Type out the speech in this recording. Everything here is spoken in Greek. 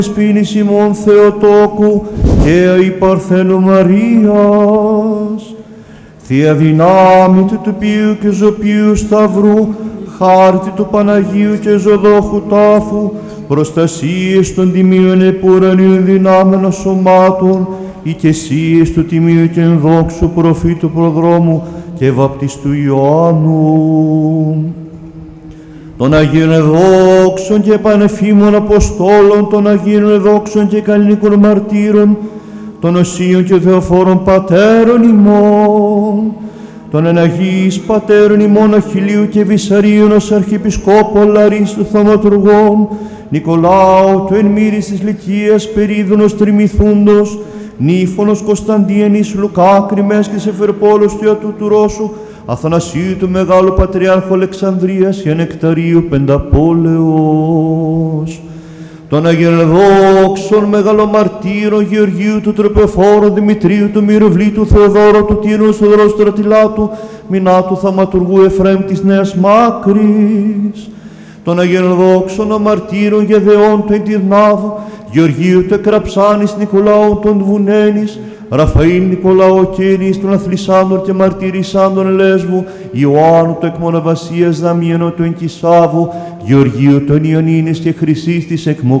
Σπίνης ημών Θεοτόκου και η Παρθένου Μαρίας, Θεία δυνάμει του τοπίου και ζωπίου σταυρού, χάρτη του Παναγίου και ζωδόχου τάφου, προστασίες των τιμίων επουρανίων δυνάμενων σωμάτων, οικεσίες του τιμίου και ενδόξου προφήτου προδρόμου και βαπτιστού Ιωάννου, των Αγίων Εδόξων και Πανεφήμων Αποστόλων, των Αγίων Εδόξων και Καλλινικών Μαρτύρων, των Οσίων και Θεοφόρων Πατέρων ημών, των Εναγίης Πατέρων ημών Αχιλίου και Βυσαρίων ως Αρχιεπισκόπων Λαρίστου Θαυματουργών, Νικολάου του εν μύρης της Λυκίας Περίδωνος Τριμηθούντος, Νύφωνος Κωνσταντίνης Λουκά Κρυμές και Σεφερπόλος του Ιατού του Ρώσου, Αθανασίου του Μεγάλου Πατριάρχου Αλεξανδρίας και Νεκταρίου Πενταπόλεως, των Αγίων Δόξων Μεγαλομαρτύρων Γεωργίου του Τροπεφόρου, Δημητρίου του Μυροβλήτου, Θεοδόρου του Τύρου, Στοδρός του Στρατιλάτου, Μινάτου Θαυματουργού Εφραίμ της Νέας Μάκρης, των Αγίων Δόξων Αμαρτύρων Γεδεών του Εντυρνάβου, Γεωργίου του Εκραψάνης, Νικολάου των Βουνένης, Ραφαήλ Νικολάου Κέρης, των Αθλισάντων και Μαρτυρισσάντων Λέσβου, Ιωάννου του Εκμοναβασίας Δαμιένου του Εγκισάβου, Γεωργίου των Ιωνίνης και Χρυσής της Εκμογραφίας,